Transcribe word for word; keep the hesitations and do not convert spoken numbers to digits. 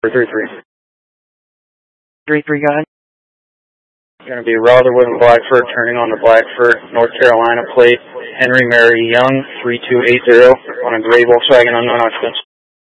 three three. three three, go ahead. Going to be Rotherwood and Blackford, turning on the Blackford, North Carolina plate, Henry Mary Young, three two eight zero, on a gray Volkswagen unknown occupants.